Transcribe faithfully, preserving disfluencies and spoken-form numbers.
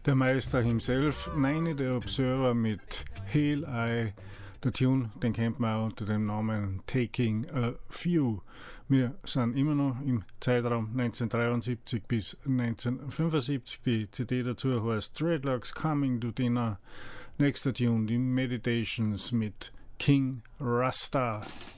Der Meister himself, Nine the Observer mit Hail Eye. Der Tune, den kennt man auch unter dem Namen Taking a Few. Wir sind immer noch im Zeitraum neunzehnhundertdreiundsiebzig bis neunzehnhundertfünfundsiebzig. Die C D dazu heißt Dreadlocks Coming to Dinner. Nächster Tune, die Meditations mit King Rasta.